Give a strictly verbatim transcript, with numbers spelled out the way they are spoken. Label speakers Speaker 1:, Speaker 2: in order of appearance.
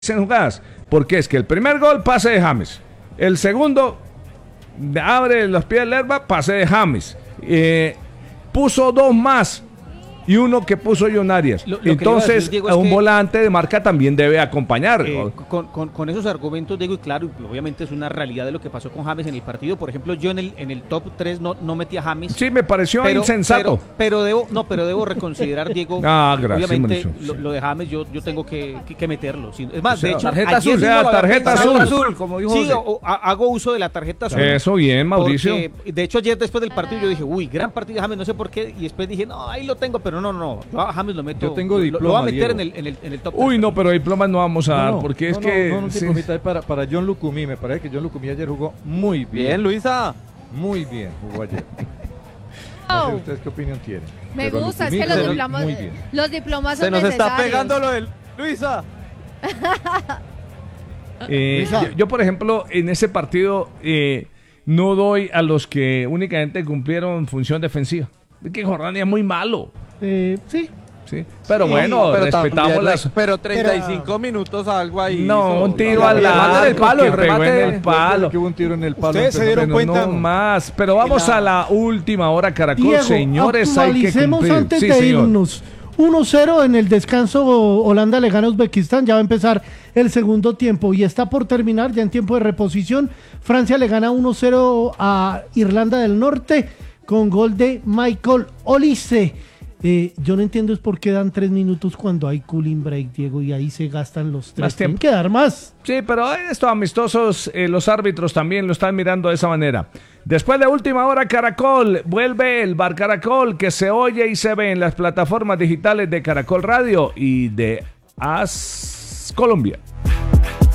Speaker 1: en jugadas, porque es que el primer gol, pase de James, el segundo, abre los pies del Lerba, pase de James, eh, puso dos más y uno que puso John Arias. Lo, lo Entonces, decir, Diego, es un volante de marca también debe acompañar.
Speaker 2: Eh, con, con, con esos argumentos, Diego, y claro, obviamente es una realidad de lo que pasó con James en el partido. Por ejemplo, yo en el, en el top tres no, no metí a James.
Speaker 1: Sí, me pareció
Speaker 2: pero,
Speaker 1: insensato.
Speaker 2: Pero, pero debo, no, pero debo reconsiderar, Diego.
Speaker 1: Ah, gracias,
Speaker 2: obviamente,
Speaker 1: Mauricio,
Speaker 2: lo,
Speaker 1: sí.
Speaker 2: lo de James yo, yo tengo que, que, que meterlo. Es más,
Speaker 1: o sea,
Speaker 2: de hecho,
Speaker 1: tarjeta azul, sea, tarjeta azul.
Speaker 2: azul, como dijo sí, o, o, hago uso de la tarjeta azul.
Speaker 1: Eso bien, Mauricio.
Speaker 2: Porque, de hecho, ayer después del partido yo dije, uy, gran partido de James, no sé por qué, y después dije, no, ahí lo tengo, pero no, no, no, yo a James lo meto.
Speaker 3: Yo tengo diploma,
Speaker 2: lo, lo voy a meter
Speaker 3: Diego.
Speaker 2: en el, en, el, en el top.
Speaker 1: Uy, no, pero diplomas no vamos a dar,
Speaker 3: no,
Speaker 1: porque
Speaker 3: no,
Speaker 1: es
Speaker 3: no,
Speaker 1: que...
Speaker 3: No, no, no,
Speaker 1: sí.
Speaker 3: sí. para, para John Lucumí, me parece que John Lucumí ayer jugó muy bien.
Speaker 4: Bien, Luisa.
Speaker 3: Muy bien jugó ayer. No sé ustedes qué opinión tienen.
Speaker 5: Me
Speaker 3: Pero
Speaker 5: gusta,
Speaker 3: Lucumí
Speaker 5: es que los
Speaker 3: jugó
Speaker 5: diplomas,
Speaker 3: muy bien.
Speaker 5: los diplomas son
Speaker 4: Se nos
Speaker 5: necesarios.
Speaker 4: está pegando lo del Luisa.
Speaker 1: Eh, yo, yo, por ejemplo, en ese partido eh, no doy a los que únicamente cumplieron función defensiva. Es que Jordania es muy malo.
Speaker 6: Eh, sí.
Speaker 1: Sí. Pero
Speaker 4: Sí,
Speaker 1: bueno,
Speaker 4: pero
Speaker 1: respetamos
Speaker 4: también,
Speaker 1: las...
Speaker 4: Pero treinta y cinco pero... minutos algo ahí.
Speaker 1: No,
Speaker 4: hizo,
Speaker 1: un tiro
Speaker 4: la,
Speaker 1: al lado. El palo, el remate en el palo.
Speaker 3: Que hubo un tiro en el palo.
Speaker 6: Ustedes se dieron cuenta.
Speaker 1: No más. Pero vamos la... a la última hora, Caracol.
Speaker 6: Diego,
Speaker 1: señores, hay que cumplir.
Speaker 6: Antes
Speaker 1: sí,
Speaker 6: de
Speaker 1: señor.
Speaker 6: irnos. uno cero en el descanso. Holanda le gana a Uzbekistán. Ya va a empezar el segundo tiempo y está por terminar ya en tiempo de reposición. Francia le gana uno cero a Irlanda del Norte con gol de Michael Olise. Eh, yo no entiendo es por qué dan tres minutos cuando hay cooling break, Diego, y ahí se gastan los tres. Tienen que dar más.
Speaker 1: Sí, pero estos amistosos, eh, los árbitros también lo están mirando de esa manera. Después de última hora, Caracol, vuelve el Bar Caracol, que se oye y se ve en las plataformas digitales de Caracol Radio y de A S Colombia.